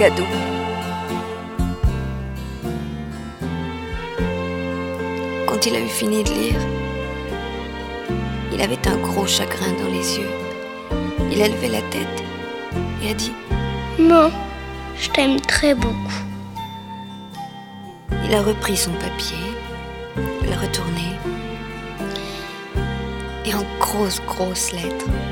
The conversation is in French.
cadeau. Quand il a eu fini de lire, il avait un gros chagrin dans les yeux. Il a levé la tête et a dit « Maman, je t'aime très beaucoup. » Il a repris son papier, l'a retourné et en grosses lettres,